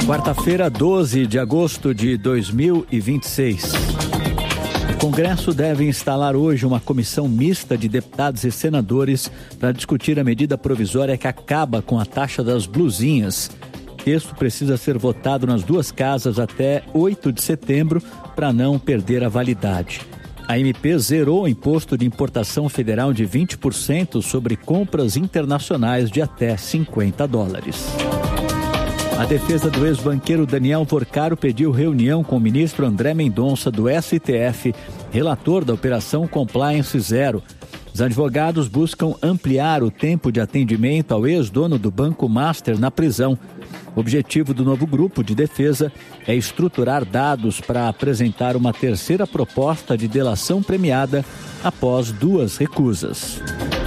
Quarta-feira, 12 de agosto de 2026. O Congresso deve instalar hoje uma comissão mista de deputados e senadores para discutir a medida provisória que acaba com a taxa das blusinhas. O texto precisa ser votado nas duas casas até 8 de setembro para não perder a validade. A MP zerou o imposto de importação federal de 20% sobre compras internacionais de até $50. A defesa do ex-banqueiro Daniel Porcaro pediu reunião com o ministro André Mendonça do STF, relator da Operação Compliance Zero. Os advogados buscam ampliar o tempo de atendimento ao ex-dono do Banco Master na prisão. O objetivo do novo grupo de defesa é estruturar dados para apresentar uma terceira proposta de delação premiada após 2 recusas.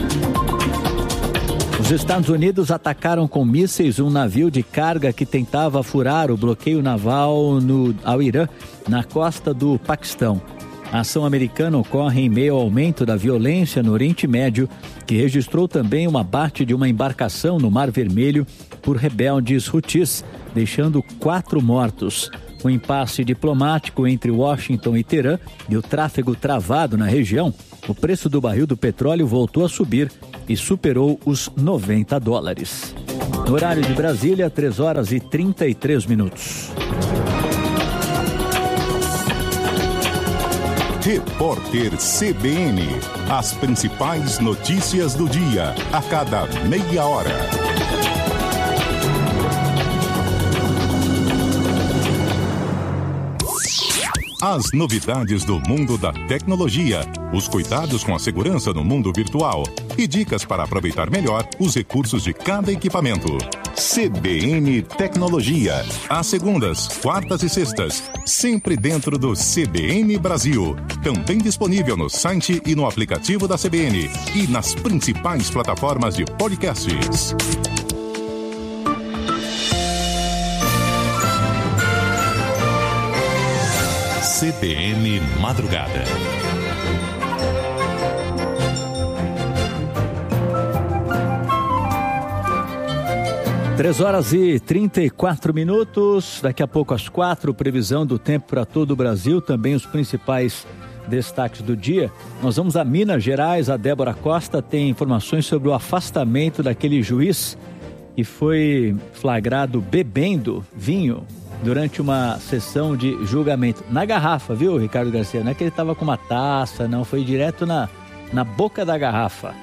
Os Estados Unidos atacaram com mísseis um navio de carga que tentava furar o bloqueio naval ao Irã, na costa do Paquistão. A ação americana ocorre em meio ao aumento da violência no Oriente Médio, que registrou também um abate de uma embarcação no Mar Vermelho por rebeldes hutis, deixando 4 mortos. O impasse diplomático entre Washington e Teherã e o tráfego travado na região, o preço do barril do petróleo voltou a subir e superou os $90. No horário de Brasília, 3h33. Repórter CBN. As principais notícias do dia, a cada meia hora. As novidades do mundo da tecnologia, os cuidados com a segurança no mundo virtual e dicas para aproveitar melhor os recursos de cada equipamento. CBN Tecnologia, às segundas, quartas e sextas, sempre dentro do CBN Brasil. Também disponível no site e no aplicativo da CBN e nas principais plataformas de podcasts. CBN Madrugada. 3h34. Daqui a pouco às 4, previsão do tempo para todo o Brasil, também os principais destaques do dia. Nós vamos a Minas Gerais. A Débora Costa tem informações sobre o afastamento daquele juiz que foi flagrado bebendo vinho durante uma sessão de julgamento. Na garrafa, viu, Ricardo Garcia? Não é que ele estava com uma taça, não. Foi direto na boca da garrafa.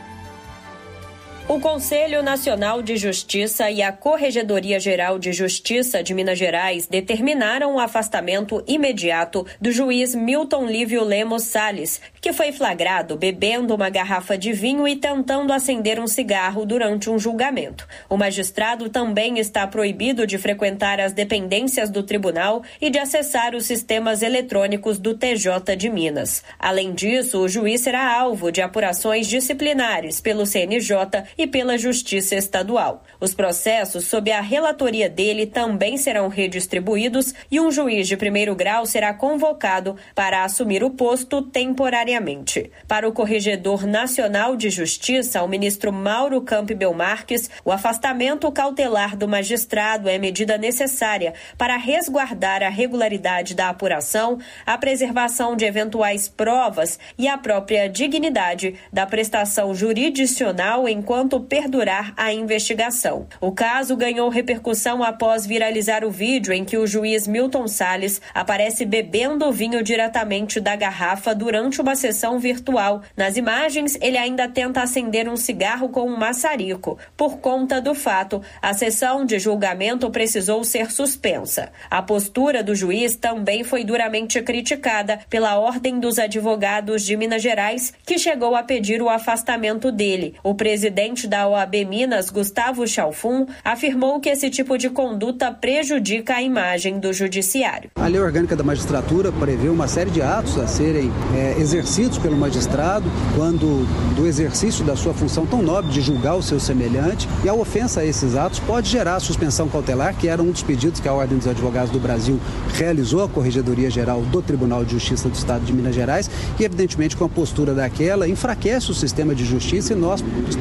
O Conselho Nacional de Justiça e a Corregedoria Geral de Justiça de Minas Gerais determinaram o afastamento imediato do juiz Milton Lívio Lemos Salles, que foi flagrado bebendo uma garrafa de vinho e tentando acender um cigarro durante um julgamento. O magistrado também está proibido de frequentar as dependências do tribunal e de acessar os sistemas eletrônicos do TJ de Minas. Além disso, o juiz será alvo de apurações disciplinares pelo CNJ e pela Justiça Estadual. Os processos sob a relatoria dele também serão redistribuídos e um juiz de primeiro grau será convocado para assumir o posto temporariamente. Para o Corregedor Nacional de Justiça, o ministro Mauro Campbell Marques, o afastamento cautelar do magistrado é medida necessária para resguardar a regularidade da apuração, a preservação de eventuais provas e a própria dignidade da prestação jurisdicional enquanto perdurar a investigação. O caso ganhou repercussão após viralizar o vídeo em que o juiz Milton Salles aparece bebendo vinho diretamente da garrafa durante uma sessão virtual. Nas imagens, ele ainda tenta acender um cigarro com um maçarico. Por conta do fato, a sessão de julgamento precisou ser suspensa. A postura do juiz também foi duramente criticada pela Ordem dos Advogados de Minas Gerais, que chegou a pedir o afastamento dele. O presidente da OAB Minas, Gustavo Chalfun, afirmou que esse tipo de conduta prejudica a imagem do judiciário. A lei orgânica da magistratura prevê uma série de atos a serem exercidos pelo magistrado quando do exercício da sua função tão nobre de julgar o seu semelhante, e a ofensa a esses atos pode gerar suspensão cautelar, que era um dos pedidos que a Ordem dos Advogados do Brasil realizou à Corregedoria Geral do Tribunal de Justiça do Estado de Minas Gerais, e evidentemente com a postura daquela enfraquece o sistema de justiça e nós, de toda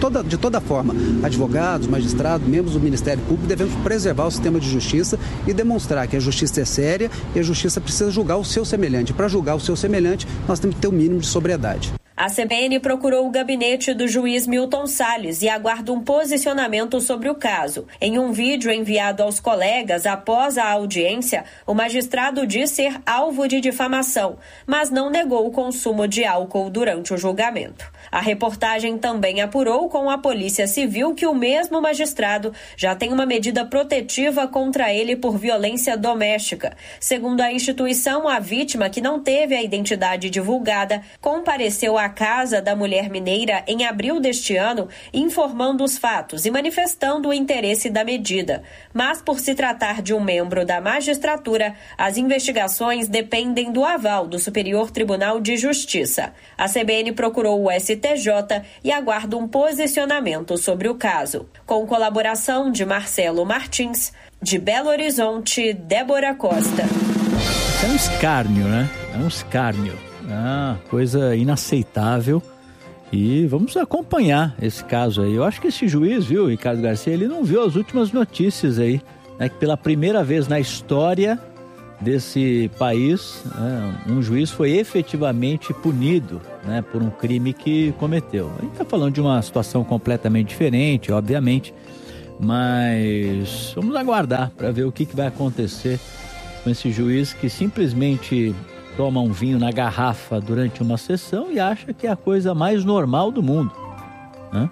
toda forma, advogados, magistrados, membros do Ministério Público, devemos preservar o sistema de justiça e demonstrar que a justiça é séria e a justiça precisa julgar o seu semelhante. Para julgar o seu semelhante, nós temos que ter o mínimo de sobriedade. A CBN procurou o gabinete do juiz Milton Salles e aguarda um posicionamento sobre o caso. Em um vídeo enviado aos colegas após a audiência, o magistrado diz ser alvo de difamação, mas não negou o consumo de álcool durante o julgamento. A reportagem também apurou com a Polícia Civil que o mesmo magistrado já tem uma medida protetiva contra ele por violência doméstica. Segundo a instituição, a vítima, que não teve a identidade divulgada, compareceu à casa da mulher mineira em abril deste ano, informando os fatos e manifestando o interesse da medida. Mas, por se tratar de um membro da magistratura, as investigações dependem do aval do Superior Tribunal de Justiça. A CBN procurou o STJ e aguarda um posicionamento sobre o caso. Com colaboração de Marcelo Martins, de Belo Horizonte, Débora Costa. É um escárnio, né? É um escárnio. Coisa inaceitável. E vamos acompanhar esse caso aí. Eu acho que esse juiz, viu, Ricardo Garcia, ele não viu as últimas notícias aí, né? Que pela primeira vez na história desse país, um juiz foi efetivamente punido, né, por um crime que cometeu. A gente está falando de uma situação completamente diferente, obviamente, mas vamos aguardar para ver o que vai acontecer com esse juiz que simplesmente toma um vinho na garrafa durante uma sessão e acha que é a coisa mais normal do mundo, né?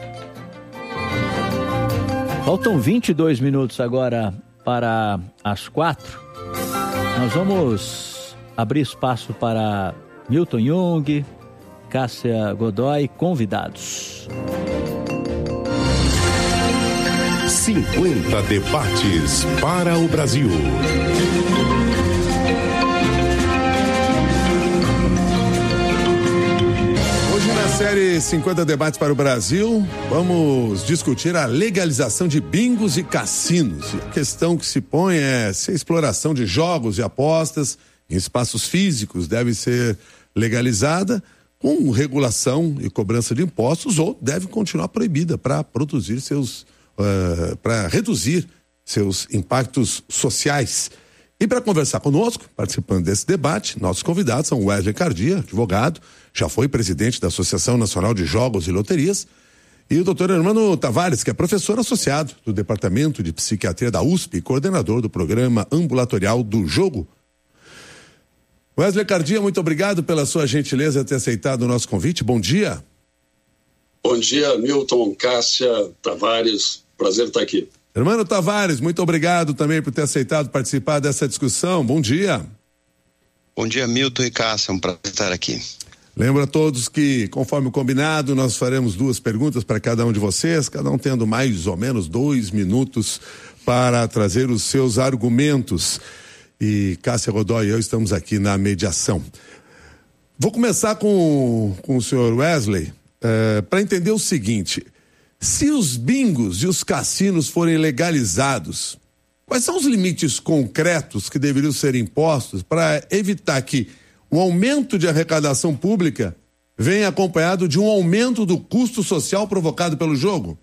Faltam 22 minutos agora para as 4. Nós vamos abrir espaço para Milton Jung, Cássia Godoy, convidados. 50 debates para o Brasil. Hoje na série 50 debates para o Brasil, vamos discutir a legalização de bingos e cassinos. E a questão que se põe é se a exploração de jogos e apostas em espaços físicos deve ser legalizada com regulação e cobrança de impostos ou deve continuar proibida para produzir para reduzir seus impactos sociais. E para conversar conosco, participando desse debate, nossos convidados são Wesley Cardia, advogado, já foi presidente da Associação Nacional de Jogos e Loterias, e o doutor Hermano Tavares, que é professor associado do Departamento de Psiquiatria da USP e coordenador do Programa Ambulatorial do Jogo. Wesley Cardia, muito obrigado pela sua gentileza de ter aceitado o nosso convite. Bom dia. Bom dia, Milton, Cássia, Tavares, prazer estar aqui. Hermano Tavares, muito obrigado também por ter aceitado participar dessa discussão. Bom dia. Bom dia, Milton e Cássia, é um prazer estar aqui. Lembro a todos que, conforme combinado, nós faremos 2 perguntas para cada um de vocês, cada um tendo mais ou menos 2 minutos para trazer os seus argumentos. E Cássia Godoy e eu estamos aqui na mediação. Vou começar com o senhor Wesley, para entender o seguinte: se os bingos e os cassinos forem legalizados, quais são os limites concretos que deveriam ser impostos para evitar que o aumento de arrecadação pública venha acompanhado de um aumento do custo social provocado pelo jogo?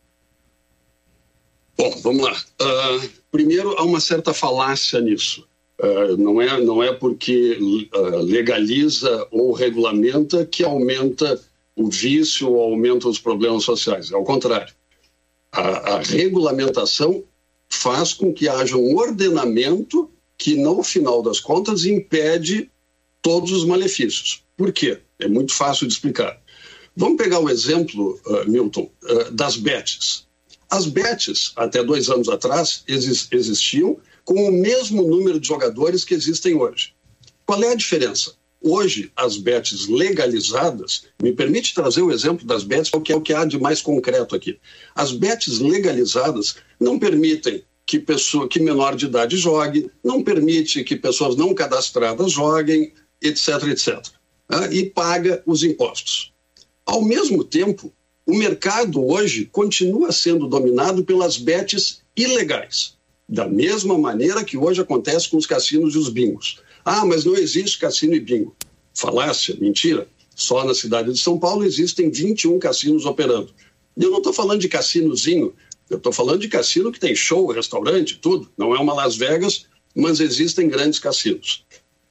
Bom, vamos lá. Primeiro, há uma certa falácia nisso. Não é porque legaliza ou regulamenta que aumenta o vício ou aumenta os problemas sociais. Ao contrário. A regulamentação faz com que haja um ordenamento que, no final das contas, impede todos os malefícios. Por quê? É muito fácil de explicar. Vamos pegar o exemplo, Milton, das bets. As bets, até 2 anos atrás, existiam com o mesmo número de jogadores que existem hoje. Qual é a diferença? Hoje, as bets legalizadas, me permite trazer o exemplo das bets, que é o que há de mais concreto aqui. As bets legalizadas não permitem que menor de idade jogue, não permite que pessoas não cadastradas joguem, etc, etc. E paga os impostos. Ao mesmo tempo, o mercado hoje continua sendo dominado pelas bets ilegais, da mesma maneira que hoje acontece com os cassinos e os bingos. Mas não existe cassino e bingo. Falácia, mentira. Só na cidade de São Paulo existem 21 cassinos operando. E eu não estou falando de cassinozinho, eu estou falando de cassino que tem show, restaurante, tudo. Não é uma Las Vegas, mas existem grandes cassinos.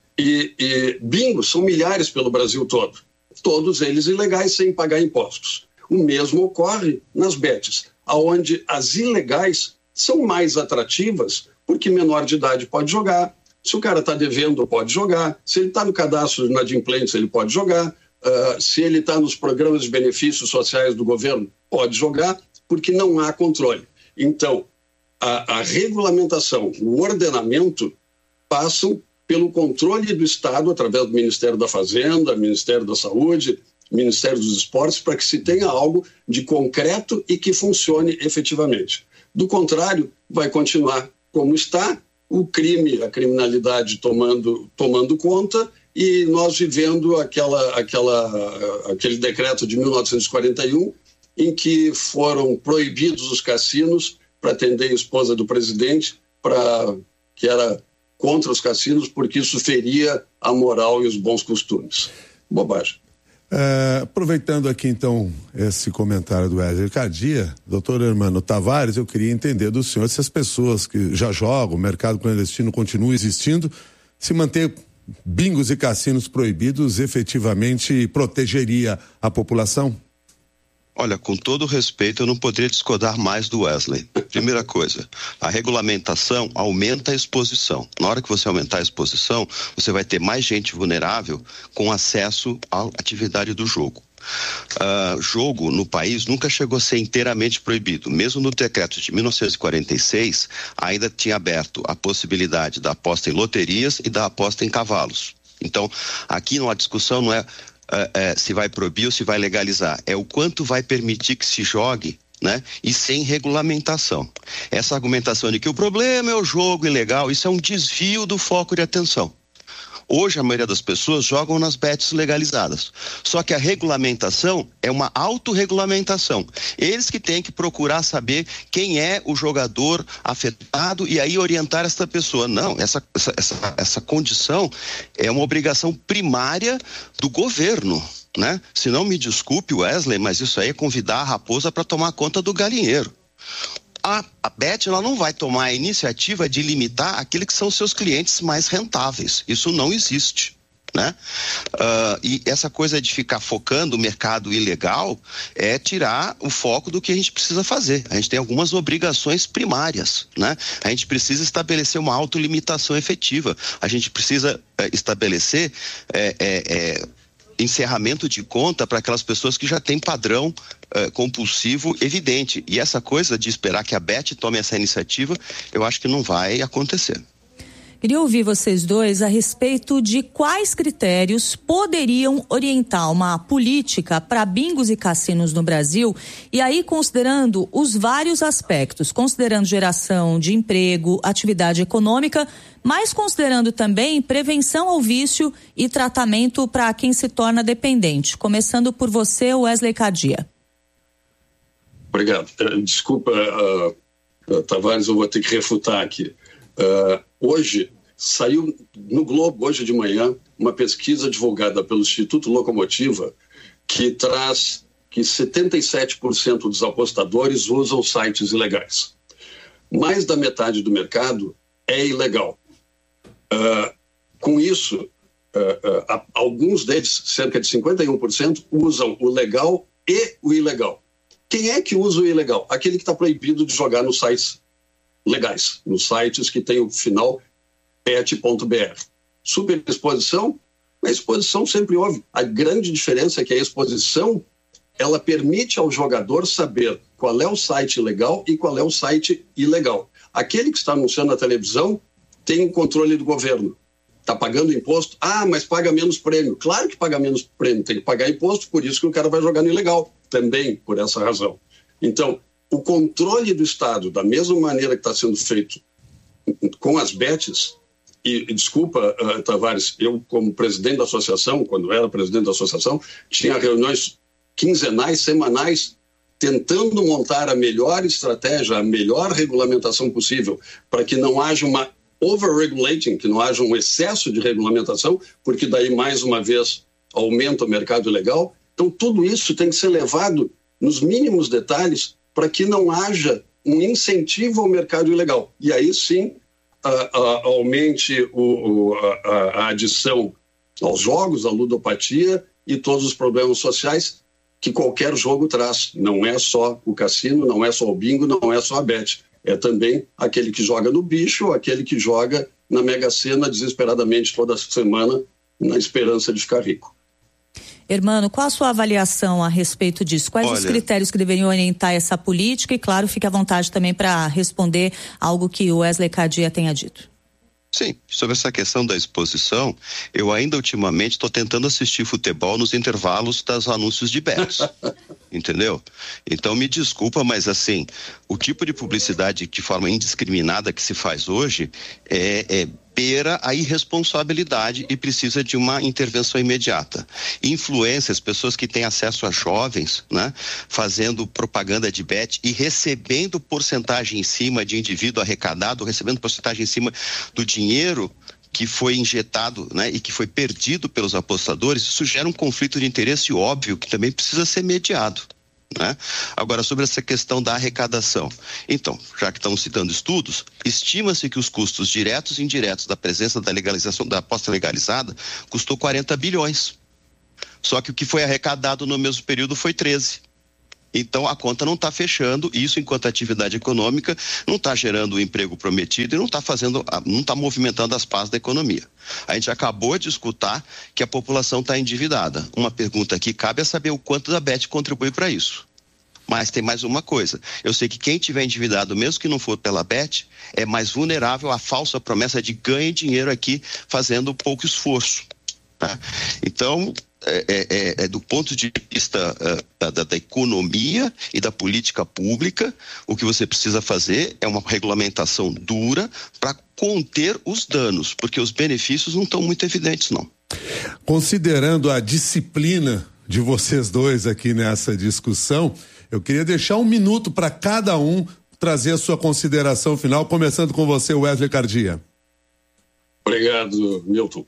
E bingos são milhares pelo Brasil todo. Todos eles ilegais sem pagar impostos. O mesmo ocorre nas bets, onde as ilegais são mais atrativas porque menor de idade pode jogar. Se o cara está devendo, pode jogar. Se ele está no cadastro de inadimplentes, ele pode jogar. Se ele está nos programas de benefícios sociais do governo, pode jogar, porque não há controle. Então, a regulamentação, o ordenamento passam pelo controle do Estado, através do Ministério da Fazenda, Ministério da Saúde, Ministério dos Esportes, para que se tenha algo de concreto e que funcione efetivamente. Do contrário, vai continuar como está, o crime, a criminalidade tomando conta, e nós vivendo aquele decreto de 1941, em que foram proibidos os cassinos para atender a esposa do presidente, que era contra os cassinos, porque isso feria a moral e os bons costumes. Bobagem. Aproveitando aqui então esse comentário do Wesley Cadia, doutor Hermano Tavares, eu queria entender do senhor se as pessoas que já jogam, o mercado clandestino continua existindo, se manter bingos e cassinos proibidos efetivamente protegeria a população? Olha, com todo respeito, eu não poderia discordar mais do Wesley. Primeira coisa, a regulamentação aumenta a exposição. Na hora que você aumentar a exposição, você vai ter mais gente vulnerável com acesso à atividade do jogo. Jogo no país nunca chegou a ser inteiramente proibido. Mesmo no decreto de 1946, ainda tinha aberto a possibilidade da aposta em loterias e da aposta em cavalos. Então, aqui a discussão não é se vai proibir ou se vai legalizar, é o quanto vai permitir que se jogue, né? E sem regulamentação. Essa argumentação de que o problema é o jogo ilegal, isso é um desvio do foco de atenção. Hoje a maioria das pessoas jogam nas bets legalizadas. Só que a regulamentação é uma autorregulamentação. Eles que têm que procurar saber quem é o jogador afetado e aí orientar essa pessoa. Não, essa condição é uma obrigação primária do governo, né? Se não me desculpe, Wesley, mas isso aí é convidar a raposa para tomar conta do galinheiro. A Bet ela não vai tomar a iniciativa de limitar aqueles que são seus clientes mais rentáveis. Isso não existe, né? E essa coisa de ficar focando o mercado ilegal é tirar o foco do que a gente precisa fazer. A gente tem algumas obrigações primárias, né? A gente precisa estabelecer uma autolimitação efetiva. A gente precisa estabelecer encerramento de conta para aquelas pessoas que já têm padrão compulsivo evidente. E essa coisa de esperar que a Bet tome essa iniciativa, eu acho que não vai acontecer. Queria ouvir vocês dois a respeito de quais critérios poderiam orientar uma política para bingos e cassinos no Brasil, e aí considerando os vários aspectos, considerando geração de emprego, atividade econômica, mas considerando também prevenção ao vício e tratamento para quem se torna dependente. Começando por você, Wesley Cadia. Obrigado. Desculpa, Tavares, eu vou ter que refutar aqui. Hoje, saiu no Globo, hoje de manhã, uma pesquisa divulgada pelo Instituto Locomotiva que traz que 77% dos apostadores usam sites ilegais. Mais da metade do mercado é ilegal. Com isso, alguns deles, cerca de 51%, usam o legal e o ilegal. Quem é que usa o ilegal? Aquele que está proibido de jogar nos sites legais, nos sites que tem o final bet.br. Superexposição, a exposição sempre houve. A grande diferença é que a exposição, ela permite ao jogador saber qual é o site legal e qual é o site ilegal. Aquele que está anunciando na televisão tem o controle do governo. Está pagando imposto? Mas paga menos prêmio. Claro que paga menos prêmio, tem que pagar imposto, por isso que o cara vai jogar no ilegal. Também por essa razão. Então, o controle do Estado, da mesma maneira que está sendo feito com as bets, e desculpa, Tavares, eu como presidente da associação, quando era presidente da associação, tinha reuniões quinzenais, semanais, tentando montar a melhor estratégia, a melhor regulamentação possível, para que não haja uma overregulating, que não haja um excesso de regulamentação, porque daí, mais uma vez, aumenta o mercado ilegal. Então, tudo isso tem que ser levado nos mínimos detalhes, para que não haja um incentivo ao mercado ilegal. E aí sim aumente a adição aos jogos, a ludopatia e todos os problemas sociais que qualquer jogo traz. Não é só o cassino, não é só o bingo, não é só a bet. É também aquele que joga no bicho, aquele que joga na Mega Sena desesperadamente toda semana na esperança de ficar rico. Hermano, qual a sua avaliação a respeito disso? Quais os critérios que deveriam orientar essa política? E, claro, fique à vontade também para responder algo que o Wesley Cardia tenha dito. Sim, sobre essa questão da exposição, eu ainda ultimamente estou tentando assistir futebol nos intervalos dos anúncios de bets, entendeu? Então me desculpa, mas assim, o tipo de publicidade de forma indiscriminada que se faz hoje beira a irresponsabilidade e precisa de uma intervenção imediata. Influências, pessoas que têm acesso a jovens, né, fazendo propaganda de bet e recebendo porcentagem em cima de indivíduo arrecadado, recebendo porcentagem em cima do dinheiro que foi injetado, né, e que foi perdido pelos apostadores. Isso gera um conflito de interesse óbvio que também precisa ser mediado, né? Agora, sobre essa questão da arrecadação, então, já que estamos citando estudos, estima-se que os custos diretos e indiretos da presença da legalização da aposta legalizada custou 40 bilhões. Só que o que foi arrecadado no mesmo período foi 13. Então a conta não está fechando, e isso, enquanto atividade econômica, não está gerando o emprego prometido e não está movimentando as pás da economia. A gente acabou de escutar que a população está endividada. Uma pergunta que cabe é saber o quanto a Bet contribui para isso. Mas tem mais uma coisa, eu sei que quem tiver endividado, mesmo que não for pela Bet, é mais vulnerável à falsa promessa de ganhe dinheiro aqui fazendo pouco esforço, tá? Então, do ponto de vista da economia e da política pública, o que você precisa fazer é uma regulamentação dura para conter os danos, porque os benefícios não estão muito evidentes, não. Considerando a disciplina de vocês dois aqui nessa discussão, eu queria deixar um minuto para cada um trazer a sua consideração final, começando com você, Wesley Cardia. Obrigado, Milton.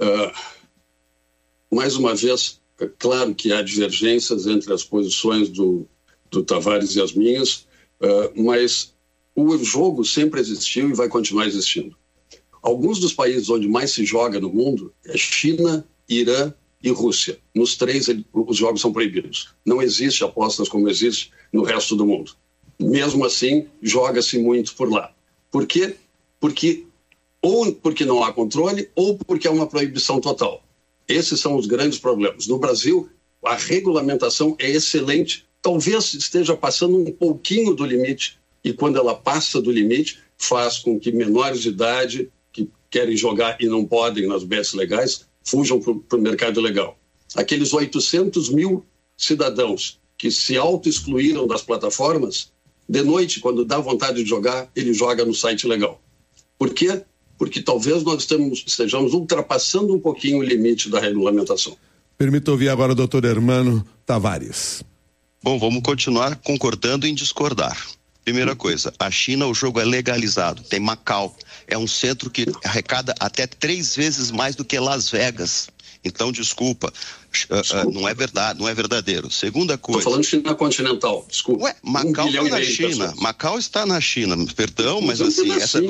Mais uma vez, é claro que há divergências entre as posições do Tavares e as minhas, mas o jogo sempre existiu e vai continuar existindo. Alguns dos países onde mais se joga no mundo é China, Irã e Rússia. Nos três, os jogos são proibidos. Não existe apostas como existe no resto do mundo. Mesmo assim, joga-se muito por lá. Por quê? Ou porque não há controle, ou porque há uma proibição total. Esses são os grandes problemas. No Brasil, a regulamentação é excelente. Talvez esteja passando um pouquinho do limite, e quando ela passa do limite, faz com que menores de idade que querem jogar e não podem nas bets legais fujam para o mercado legal. Aqueles 800 mil cidadãos que se auto-excluíram das plataformas, de noite, quando dá vontade de jogar, ele joga no site legal. Por quê? Porque talvez nós estejamos ultrapassando um pouquinho o limite da regulamentação. Permito ouvir agora o doutor Hermano Tavares. Bom, vamos continuar concordando em discordar. Primeira coisa, a China, o jogo é legalizado, tem Macau, é um centro que arrecada até 3 vezes mais do que Las Vegas. Então, desculpa, não é verdade, não é verdadeiro. Segunda coisa... Estou falando China continental, desculpa. Ué, Macau está na China, Macau está na China, perdão, mas assim...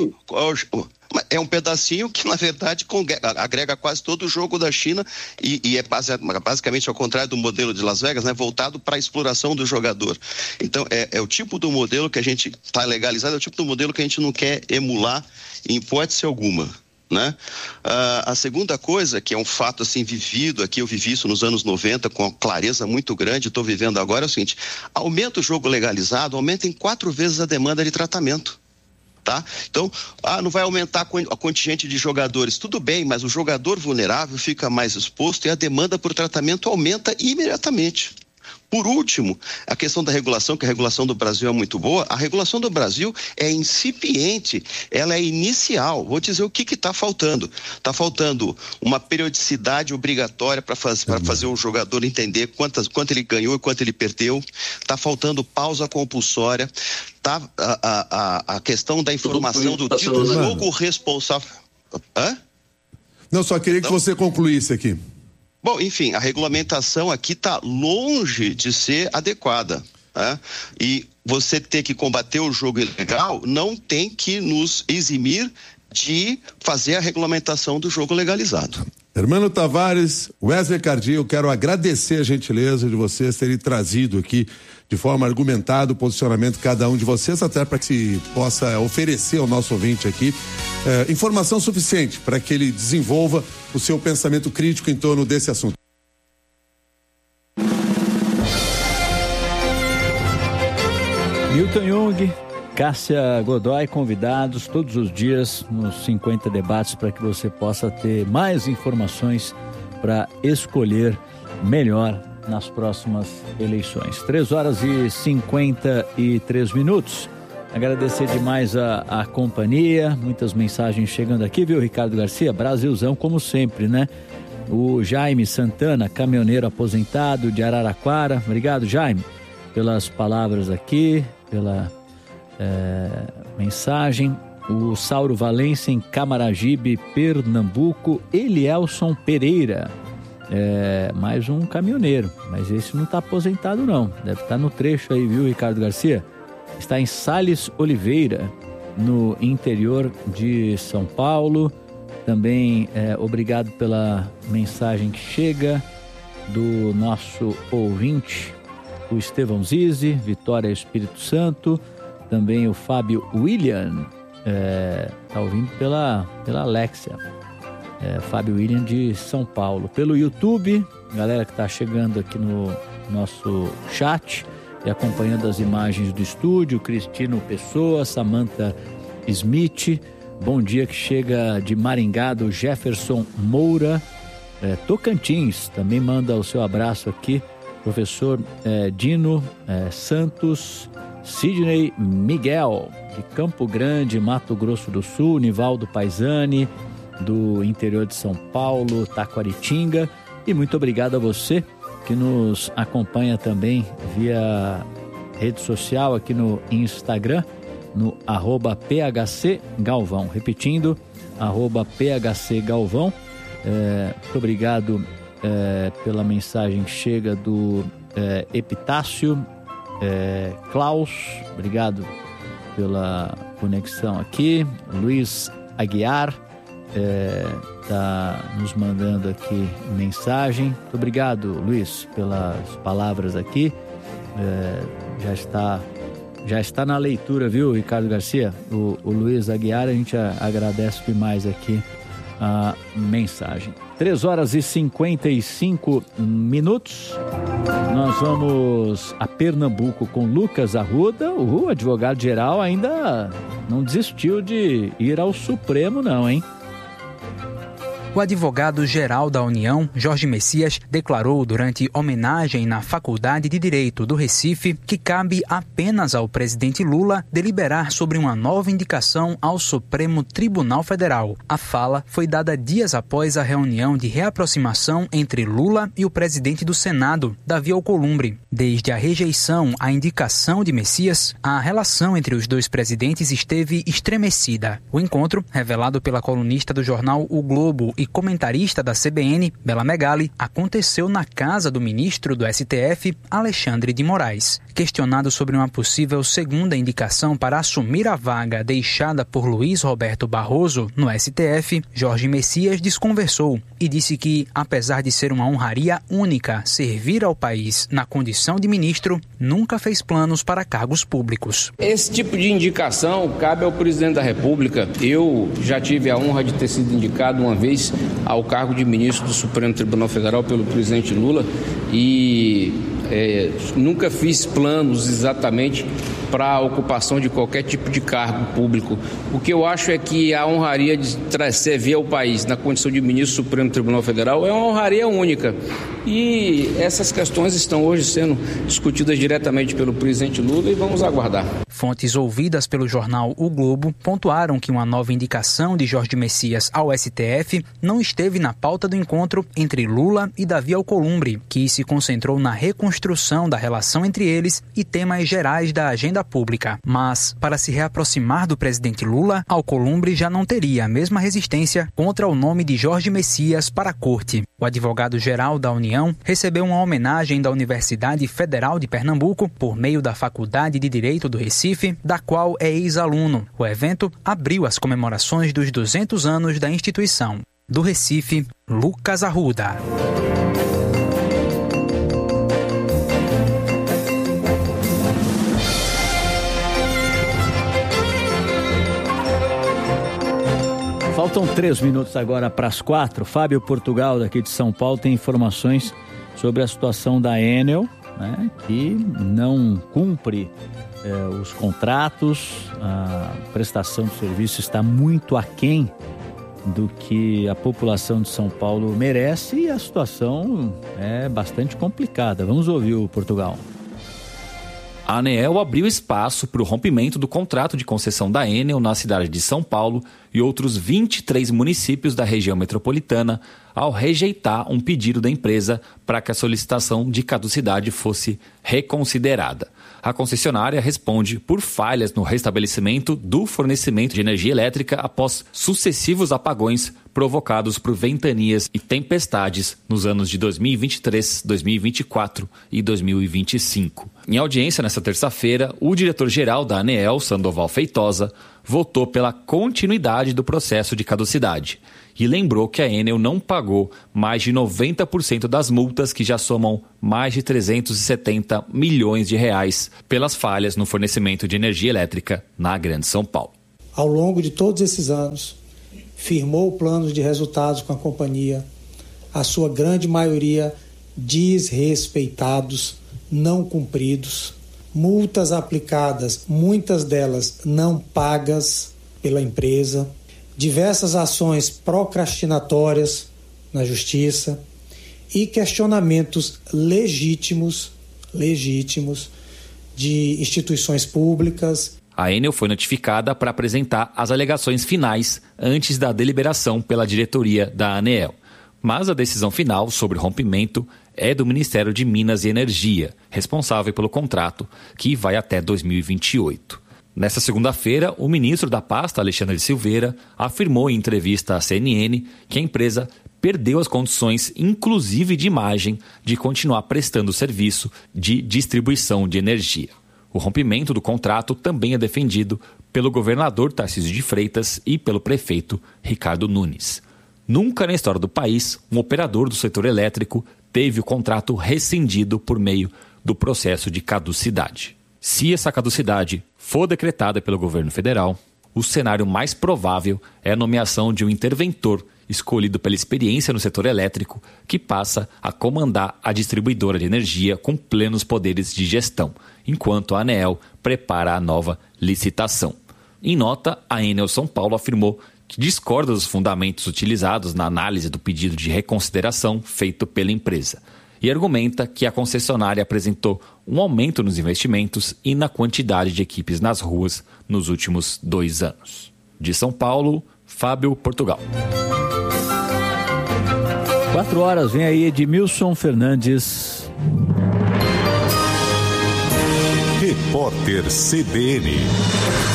É um pedacinho que, na verdade, agrega quase todo o jogo da China e é basicamente ao contrário do modelo de Las Vegas, né, voltado para a exploração do jogador. Então, é o tipo do modelo que a gente está legalizado, é o tipo do modelo que a gente não quer emular em hipótese alguma, né? A segunda coisa, que é um fato assim vivido aqui, eu vivi isso nos anos 90 com uma clareza muito grande, estou vivendo agora, é o seguinte: aumenta o jogo legalizado, aumenta em 4 vezes a demanda de tratamento. Tá? Então, não vai aumentar a contingente de jogadores, tudo bem, mas o jogador vulnerável fica mais exposto e a demanda por tratamento aumenta imediatamente. Por último, a questão da regulação, que a regulação do Brasil é muito boa, a regulação do Brasil é incipiente, ela é inicial. Vou dizer o que está faltando. Está faltando uma periodicidade obrigatória para fazer o jogador entender quanto ele ganhou e quanto ele perdeu. Está faltando pausa compulsória. Tá, a questão da informação do tipo de jogo responsável. Hã? Não, só queria que você concluísse aqui. Bom, enfim, a regulamentação aqui está longe de ser adequada. E você ter que combater o jogo ilegal não tem que nos eximir de fazer a regulamentação do jogo legalizado. Hermano Tavares, Wesley Cardia, eu quero agradecer a gentileza de vocês terem trazido aqui de forma argumentada o posicionamento de cada um de vocês, até para que se possa oferecer ao nosso ouvinte aqui informação suficiente para que ele desenvolva o seu pensamento crítico em torno desse assunto. Milton Jung, Cássia Godoy, convidados todos os dias nos 50 debates para que você possa ter mais informações para escolher melhor nas próximas eleições. 3h53. Agradecer demais a companhia, muitas mensagens chegando aqui, viu, Ricardo Garcia? Brasilzão, como sempre, né? O Jaime Santana, caminhoneiro aposentado de Araraquara. Obrigado, Jaime, pelas palavras aqui, pela mensagem. O Sauro Valência em Camaragibe, Pernambuco. Elielson Pereira, mais um caminhoneiro, mas esse não está aposentado não, deve estar no trecho aí, viu, Ricardo Garcia? Está em Sales Oliveira, no interior de São Paulo. Também obrigado pela mensagem que chega do nosso ouvinte, o Estevão Zizi, Vitória Espírito Santo. Também o Fábio William, está ouvindo pela Alexia, Fábio William de São Paulo. Pelo YouTube, galera que está chegando aqui no nosso chat e acompanhando as imagens do estúdio, Cristino Pessoa, Samantha Smith, bom dia, que chega de Maringá, do Jefferson Moura, Tocantins, também manda o seu abraço aqui, professor Dino Santos, Sidney Miguel, de Campo Grande, Mato Grosso do Sul, Nivaldo Paisani, do interior de São Paulo, Taquaritinga, e muito obrigado a você que nos acompanha também via rede social aqui no Instagram, no @PHCGalvão, repetindo, @PHCGalvão. Muito obrigado pela mensagem que chega do Epitácio Klaus, obrigado pela conexão aqui. Luiz Aguiar está nos mandando aqui mensagem. Muito obrigado, Luiz, pelas palavras aqui. Já está na leitura, viu, Ricardo Garcia? O Luiz Aguiar, a gente agradece demais aqui a mensagem. 3h55. Nós vamos a Pernambuco com Lucas Arruda. O advogado-geral ainda não desistiu de ir ao Supremo não, hein? O advogado-geral da União, Jorge Messias, declarou durante homenagem na Faculdade de Direito do Recife que cabe apenas ao presidente Lula deliberar sobre uma nova indicação ao Supremo Tribunal Federal. A fala foi dada dias após a reunião de reaproximação entre Lula e o presidente do Senado, Davi Alcolumbre. Desde a rejeição à indicação de Messias, a relação entre os dois presidentes esteve estremecida. O encontro, revelado pela colunista do jornal O Globo e comentarista da CBN, Bela Megali, aconteceu na casa do ministro do STF, Alexandre de Moraes. Questionado sobre uma possível segunda indicação para assumir a vaga deixada por Luiz Roberto Barroso no STF, Jorge Messias desconversou e disse que, apesar de ser uma honraria única servir ao país na condição de ministro, nunca fez planos para cargos públicos. Esse tipo de indicação cabe ao presidente da República. Eu já tive a honra de ter sido indicado uma vez ao cargo de ministro do Supremo Tribunal Federal pelo presidente Lula e nunca fiz planos exatamente para a ocupação de qualquer tipo de cargo público. O que eu acho é que a honraria de servir ao país na condição de ministro do Supremo Tribunal Federal é uma honraria única. E essas questões estão hoje sendo discutidas diretamente pelo presidente Lula e vamos aguardar. Fontes ouvidas pelo jornal O Globo pontuaram que uma nova indicação de Jorge Messias ao STF não esteve na pauta do encontro entre Lula e Davi Alcolumbre, que se concentrou na reconstrução da relação entre eles e temas gerais da agenda pública. Mas, para se reaproximar do presidente Lula, Alcolumbre já não teria a mesma resistência contra o nome de Jorge Messias para a corte. O advogado-geral da União União recebeu uma homenagem da Universidade Federal de Pernambuco por meio da Faculdade de Direito do Recife, da qual é ex-aluno. O evento abriu as comemorações dos 200 anos da instituição. Do Recife, Lucas Arruda. Faltam 3 minutos agora para as 4. Fábio Portugal, daqui de São Paulo, tem informações sobre a situação da Enel, né, que não cumpre os contratos, a prestação de serviço está muito aquém do que a população de São Paulo merece e a situação é bastante complicada. Vamos ouvir o Portugal. A ANEEL abriu espaço para o rompimento do contrato de concessão da Enel na cidade de São Paulo e outros 23 municípios da região metropolitana ao rejeitar um pedido da empresa para que a solicitação de caducidade fosse reconsiderada. A concessionária responde por falhas no restabelecimento do fornecimento de energia elétrica após sucessivos apagões provocados por ventanias e tempestades nos anos de 2023, 2024 e 2025. Em audiência nesta terça-feira, o diretor-geral da ANEEL, Sandoval Feitosa, votou pela continuidade do processo de caducidade e lembrou que a Enel não pagou mais de 90% das multas que já somam mais de 370 milhões de reais pelas falhas no fornecimento de energia elétrica na Grande São Paulo. Ao longo de todos esses anos, firmou planos de resultados com a companhia, a sua grande maioria desrespeitados, não cumpridos, multas aplicadas, muitas delas não pagas pela empresa, diversas ações procrastinatórias na justiça e questionamentos legítimos de instituições públicas. A Enel foi notificada para apresentar as alegações finais antes da deliberação pela diretoria da ANEEL. Mas a decisão final sobre o rompimento é do Ministério de Minas e Energia, responsável pelo contrato, que vai até 2028. Nesta segunda-feira, o ministro da pasta, Alexandre Silveira, afirmou em entrevista à CNN que a empresa perdeu as condições, inclusive de imagem, de continuar prestando serviço de distribuição de energia. O rompimento do contrato também é defendido pelo governador Tarcísio de Freitas e pelo prefeito Ricardo Nunes. Nunca na história do país, um operador do setor elétrico teve o contrato rescindido por meio do processo de caducidade. Se essa caducidade for decretada pelo governo federal, o cenário mais provável é a nomeação de um interventor escolhido pela experiência no setor elétrico que passa a comandar a distribuidora de energia com plenos poderes de gestão, enquanto a ANEEL prepara a nova licitação. Em nota, a Enel São Paulo afirmou que discorda dos fundamentos utilizados na análise do pedido de reconsideração feito pela empresa e argumenta que a concessionária apresentou um aumento nos investimentos e na quantidade de equipes nas ruas nos últimos 2 anos. De São Paulo, Fábio Portugal. 4 horas, vem aí Edmilson Fernandes. Repórter CBN.